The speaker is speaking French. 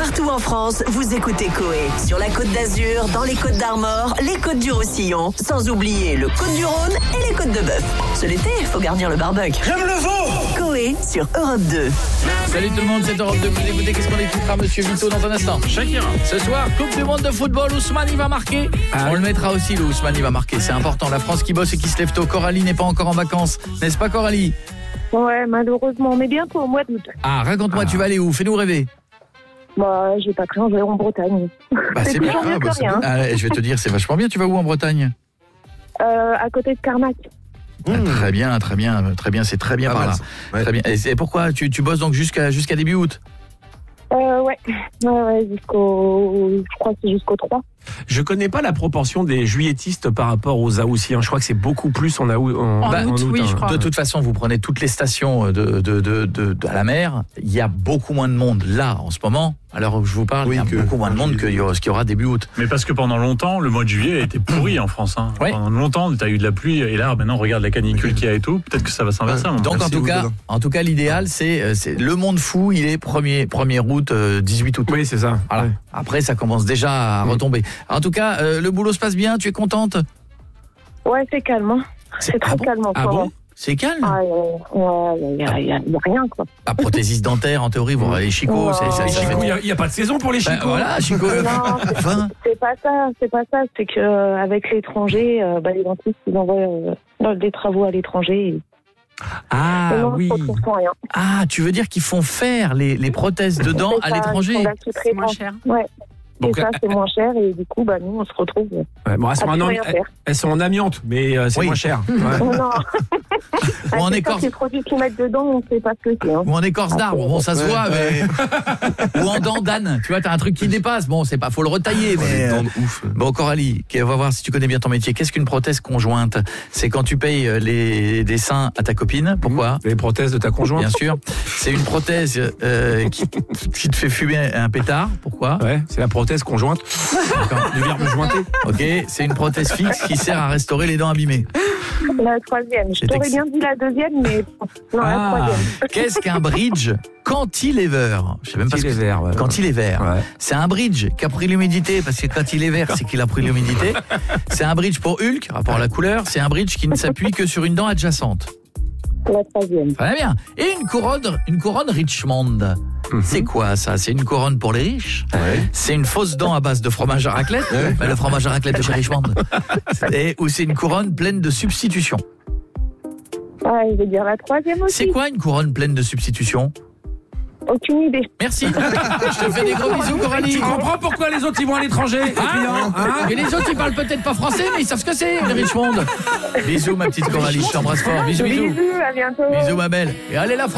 Partout en France, vous écoutez Coé. Sur la Côte d'Azur, dans les Côtes d'Armor, les Côtes du Roussillon. Sans oublier le Côte-du-Rhône et les Côtes de Bœuf. Ce l'été, il faut garnir le barbecue. J'aime le veau. Coé sur Europe 2. Salut tout le monde, c'est Europe 2. Vous écoutez, qu'est-ce qu'on écoutera, Monsieur Vito, dans un instant? Shakira. Ce soir, Coupe du Monde de football, Ousmane, il va marquer. On le mettra aussi, le Ousmane, il va marquer. C'est important. La France qui bosse et qui se lève tôt. Coralie n'est pas encore en vacances. N'est-ce pas, Coralie? Ouais, malheureusement, mais bientôt au mois d'août. Ah, raconte-moi, tu vas aller où? Fais-nous rêver. Bah, j'ai pas cru, je vais en Bretagne. Bah, c'est bien. toujours mieux que rien. Je vais te dire, c'est vachement bien. Tu vas où en Bretagne? À côté de Carnac. Très bien, très bien, très bien. C'est très bien par là. Ouais. Très bien. Et pourquoi tu bosses donc jusqu'à début août? Ouais, je crois que c'est jusqu'au 3. Je connais pas la proportion des juilletistes par rapport aux Haussiens. Je crois que c'est beaucoup plus en août. En août, oui, hein. je crois. De toute façon, vous prenez toutes les stations à la mer, il y a beaucoup moins de monde là en ce moment. Alors je vous parle, il y a beaucoup moins de monde qu'il y aura début août. Mais parce que pendant longtemps, le mois de juillet a été pourri en France. Hein. Oui. Pendant longtemps, tu as eu de la pluie et là, maintenant, regarde la canicule qu'il y a et tout. Peut-être que ça va s'inverser. Donc en tout cas, l'idéal, c'est le monde fou. Il est 1er août, 18 août. Oui, c'est ça. Voilà. Ouais. Après, ça commence déjà à retomber. En tout cas, le boulot se passe bien. Tu es contente? Ouais, c'est calme. Hein. C'est très calme en ce moment. C'est calme. Ah, il y a rien, quoi. Prothésiste dentaire, en théorie, vous les chicots. Il n'y a pas de saison pour les chicots. Voilà, chicots. Non, c'est pas ça. C'est que avec l'étranger, les dentistes, ils envoient des travaux à l'étranger. Ah Et non, oui. on se retrouve sans rien. Ah, tu veux dire qu'ils font faire les prothèses de dents à l'étranger? C'est moins cher. Ouais. Donc, et ça, c'est moins cher. Et du coup, nous, on se retrouve. Ouais, bon, faire. elles sont en amiante, mais c'est Oui. moins cher. Ouais. Non. Ou en C'est écorce. les produits qu'ils mettent dedans, on ne sait pas ce que c'est. Hein. Ou en écorce d'arbre, bon ça se voit, mais... Ou en dent d'âne, tu vois, t'as un truc qui dépasse, bon c'est pas, faut le retailler, mais... Bon Coralie, on va voir si tu connais bien ton métier. Qu'est-ce qu'une prothèse conjointe? C'est quand tu payes les dessins à ta copine, pourquoi? Les prothèses de ta conjointe. Bien sûr. C'est une prothèse qui te fait fumer un pétard, pourquoi? Ouais, c'est la prothèse conjointe. Du verbe jointé. Ok, c'est une prothèse fixe qui sert à restaurer les dents abîmées. La troisième. Je t'aurais bien dit la deuxième, mais non, la troisième. Qu'est-ce qu'un bridge cantilever? Je sais même pas ce que c'est. Cantilever. Ouais. C'est un bridge qui a pris l'humidité, parce que quand il est vert, c'est qu'il a pris l'humidité. C'est un bridge pour Hulk, rapport à la couleur. C'est un bridge qui ne s'appuie que sur une dent adjacente. La troisième. Très bien. Et une couronne Richmond. C'est quoi ça? C'est une couronne pour les riches. C'est une fausse dent à base de fromage à raclette. Le fromage à raclette de chez Richmond. Ou c'est une couronne pleine de substitution. Ah, il veut dire la troisième aussi. C'est quoi une couronne pleine de substitution? Aucune idée. Merci. Je te fais des gros bisous, Coralie. Tu comprends pourquoi les autres ils vont à l'étranger, les clients, hein? Et les autres ils parlent peut-être pas français, mais ils savent ce que c'est, les Richmond. Bisous ma petite Coralie, je t'embrasse fort. Bisous, bisous. Bisous, à bientôt. Bisous ma belle. Et allez la France.